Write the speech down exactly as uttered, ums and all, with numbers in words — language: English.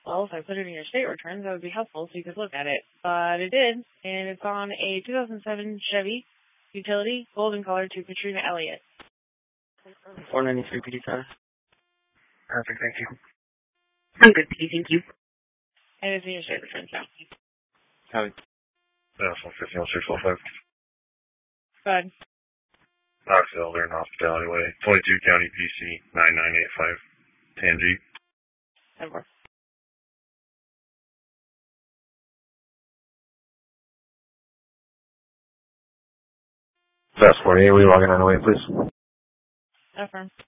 Well, if I put it in your state returns, that would be helpful so you could look at it. But it did, and it's on a two thousand seven Chevy utility, golden color to Katrina Elliott. four ninety-three P D five. Perfect, thank you. I'm good, P. Thank you. And it's in your state returns now. Howdy. That's one fifty one six one five. Go ahead. Knox Elder and Hospitality Way, twenty-two County P C nine nine eight five, Tangi. Over. Fast forty-eight, we logging on the way, please. Affirm.